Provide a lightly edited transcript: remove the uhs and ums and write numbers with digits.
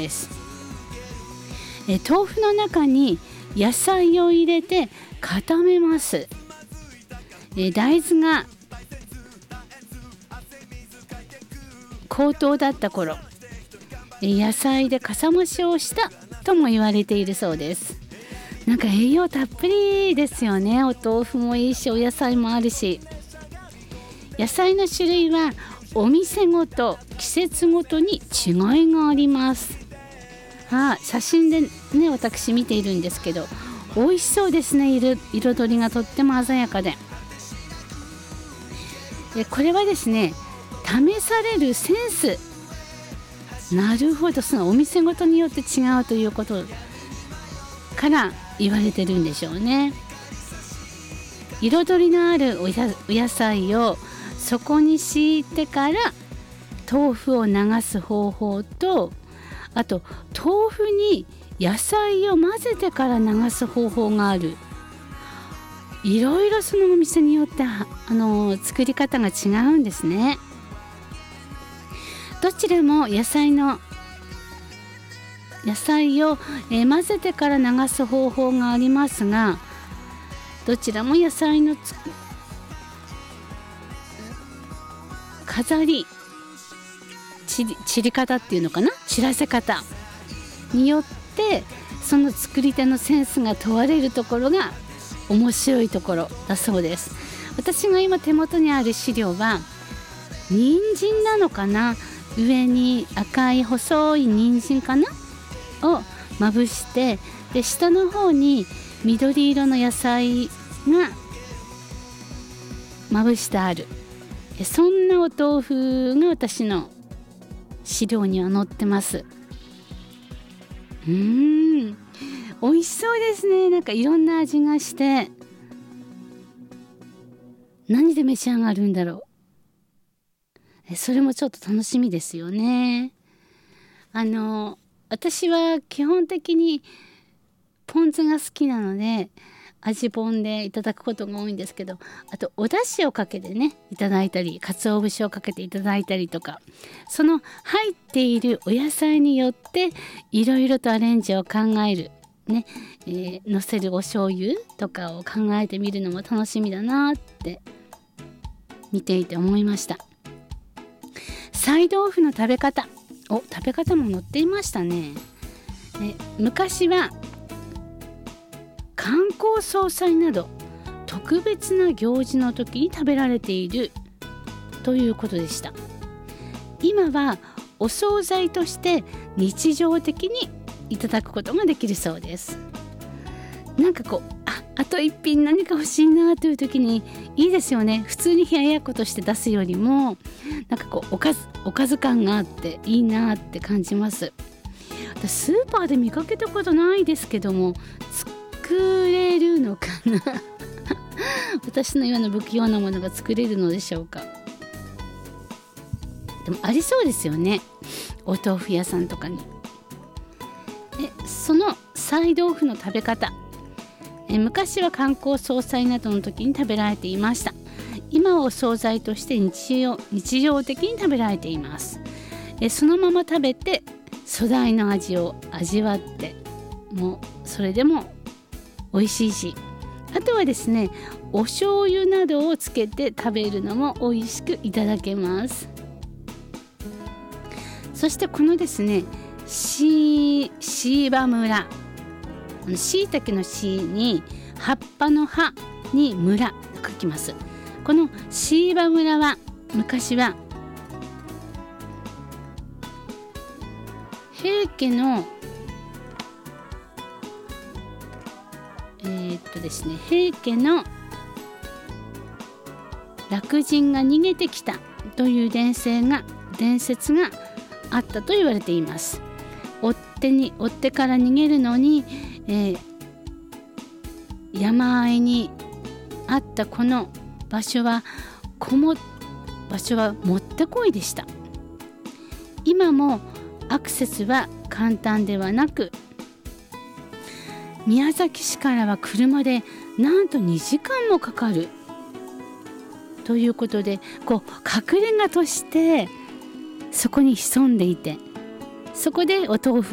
です。豆腐の中に野菜を入れて固めます。大豆が高騰だった頃、野菜でかさ増しをしたとも言われているそうです。なんか栄養たっぷりですよね。お豆腐もいいし、お野菜もあるし。野菜の種類はお店ごと、季節ごとに違いがあります。写真でね、私見ているんですけど、美味しそうですね。彩りがとっても鮮やかで。これはですね、試されるセンス。なるほど、そのお店ごとによって違うということから言われてるんでしょうね。彩りのあるお野菜をそこに敷いてから豆腐を流す方法と、あと豆腐に野菜を混ぜてから流す方法がある。いろいろそのお店によって作り方が違うんですね。どちらも野菜を混ぜてから流す方法がありますが、どちらも野菜の飾り散り方っていうのかな、散らせ方によってその作り手のセンスが問われるところが面白いところだそうです。私が今手元にある資料は人参なのかな、上に赤い細い人参かなをまぶして、で下の方に緑色の野菜がまぶしてある、そんなお豆腐が私の資料には載ってます。美味しそうですね。なんかいろんな味がして、何で召し上がるんだろう。それもちょっと楽しみですよね。私は基本的にポン酢が好きなので味ポンでいただくことが多いんですけど、あとお出汁をかけてねいただいたり、鰹節をかけていただいたりとか、その入っているお野菜によっていろいろとアレンジを考えるね、乗せるお醤油とかを考えてみるのも楽しみだなって見ていて思いました。菜豆腐の食べ方も載っていましたね。昔は観光総裁など特別な行事の時に食べられているということでした。今はお惣菜として日常的にいただくことができるそうです。なんかあと一品何か欲しいなという時にいいですよね。普通に冷ややっことして出すよりもなんかおかず感があっていいなって感じます。私スーパーで見かけたことないですけども、作れるのかな私のような不器用なものが作れるのでしょうか。でもありそうですよね、お豆腐屋さんとかに。その菜豆腐の食べ方、昔は観光総裁などの時に食べられていました。今はお惣菜として日常的に食べられています。そのまま食べて素材の味を味わって、もうそれでも美味しいし、あとはですねお醤油などをつけて食べるのも美味しくいただけます。そしてこのですね椎葉村、椎茸の椎に葉っぱの葉に村と書きます。この椎葉村は昔は平家の平家の楽人が逃げてきたという伝説があったと言われています。追ってから逃げるのに、山あいにあったこの場所はもってこいでした。今もアクセスは簡単ではなく、宮崎市からは車でなんと2時間もかかるということで、隠れ家としてそこに潜んでいて、そこでお豆腐